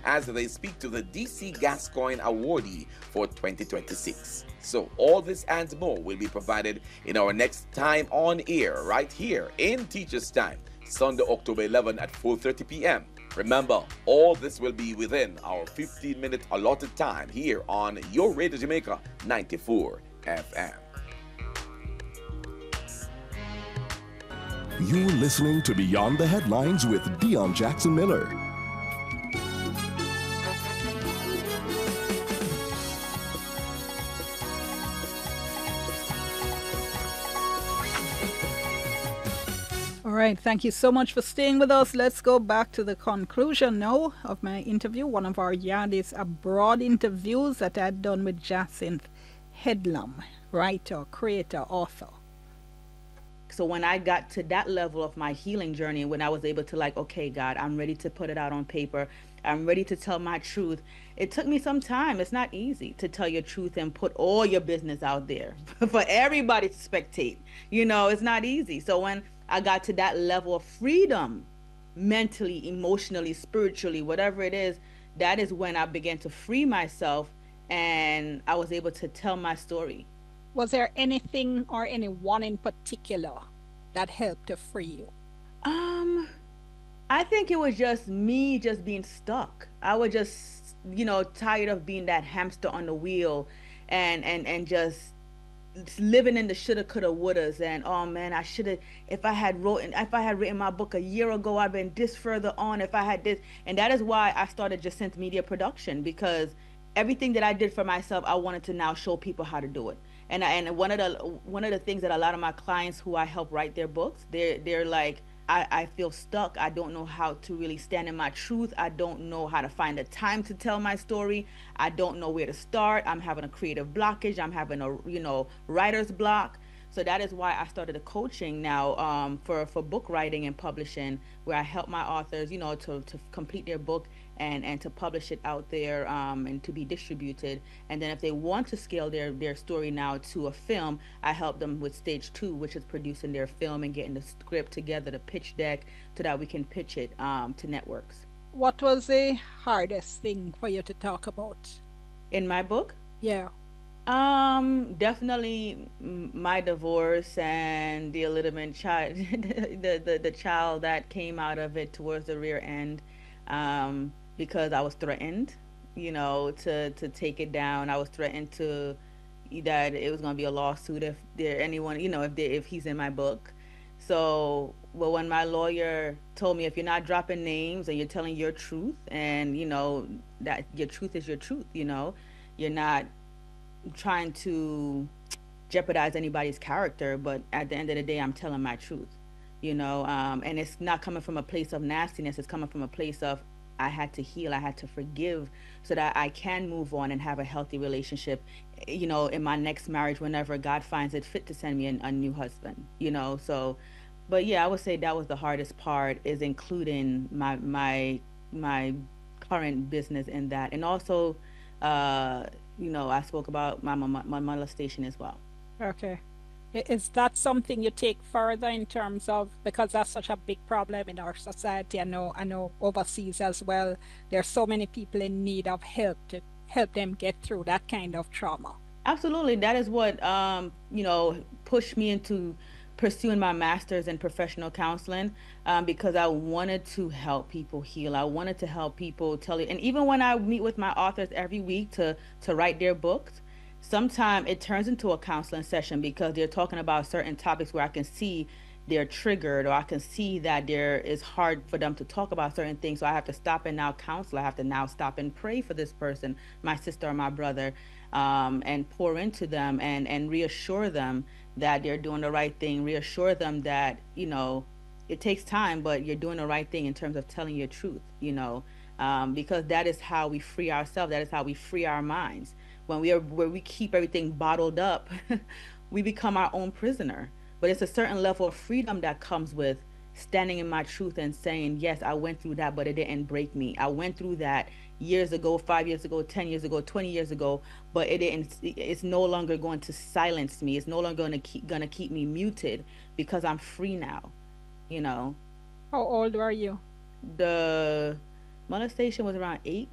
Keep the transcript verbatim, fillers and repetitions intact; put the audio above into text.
as they speak to the D C Gascoigne awardee for twenty twenty-six. So all this and more will be provided in our next time on air right here in Teachers Time, Sunday, October eleventh at four thirty p.m. Remember, all this will be within our fifteen minute allotted time here on your Radio Jamaica ninety-four F M. You're listening to Beyond the Headlines with Dion Jackson Miller. All right, thank you so much for staying with us. Let's go back to the conclusion now of my interview, one of our Yardies Abroad interviews that I had done with Jacinth Headlam, writer, creator, author. So when I got to that level of my healing journey, when I was able to like, okay, God, I'm ready to put it out on paper. I'm ready to tell my truth. It took me some time. It's not easy to tell your truth and put all your business out there for everybody to spectate. You know, it's not easy. So when I got to that level of freedom, mentally, emotionally, spiritually, whatever it is, that is when I began to free myself and I was able to tell my story. Was there anything or anyone in particular that helped to free you? Um, I think it was just me just being stuck. I was just, you know, tired of being that hamster on the wheel and, and, and just living in the shoulda, coulda, wouldas. And, oh man, I should have, if I had written, if I had written my book a year ago, I've been this further on, if I had this. And that is why I started Jacinth Media Production, because everything that I did for myself, I wanted to now show people how to do it. And I, and one of the one of the things that a lot of my clients who I help write their books, they're they're like, I, I feel stuck. I don't know how to really stand in my truth. I don't know how to find the time to tell my story. I don't know where to start. I'm having a creative blockage. I'm having a you know writer's block. So that is why I started a coaching now um, for for book writing and publishing, where I help my authors, you know, to to complete their book and and to publish it out there um, and to be distributed. And then if they want to scale their their story now to a film, I help them with stage two, which is producing their film and getting the script together, the pitch deck, so that we can pitch it um, to networks. What was the hardest thing for you to talk about in my book? Yeah. Um, definitely my divorce and the illegitimate child, the, the the child that came out of it towards the rear end. Um, because I was threatened, you know, to, to take it down. I was threatened to that it was going to be a lawsuit if there anyone, you know, if they, if he's in my book. So, well, when my lawyer told me, if you're not dropping names and you're telling your truth, and you know that your truth is your truth, you know, you're not trying to jeopardize anybody's character, but at the end of the day, I'm telling my truth. You know, um, and it's not coming from a place of nastiness. It's coming from a place of I had to heal, I had to forgive, so that I can move on and have a healthy relationship, you know, in my next marriage, whenever God finds it fit to send me a, a new husband, you know. So, but yeah, I would say that was the hardest part, is including my my my current business in that, and also, uh, you know, I spoke about my my, my molestation as well. Okay. Is that something you take further in terms of, because that's such a big problem in our society? I know, I know overseas as well, there are so many people in need of help to help them get through that kind of trauma. Absolutely. That is what, um, you know, pushed me into pursuing my master's in professional counseling, um, because I wanted to help people heal. I wanted to help people tell you. And even when I meet with my authors every week to, to write their books, sometimes it turns into a counseling session, because they're talking about certain topics where I can see they're triggered, or I can see that there is hard for them to talk about certain things. So I have to stop and now counsel. I have to now stop and pray for this person, my sister or my brother, um, and pour into them and, and reassure them that they're doing the right thing, reassure them that, you know, it takes time, but you're doing the right thing in terms of telling your truth, you know, um, because that is how we free ourselves. That is how we free our minds. When we are where we keep everything bottled up, we become our own prisoner. But it's a certain level of freedom that comes with standing in my truth and saying, yes, I went through that, but it didn't break me. I went through that years ago, five years ago, ten years ago, twenty years ago, but it didn't. It's no longer going to silence me. It's no longer going to keep going to keep me muted, because I'm free now. You know. How old were you? The molestation was around eight.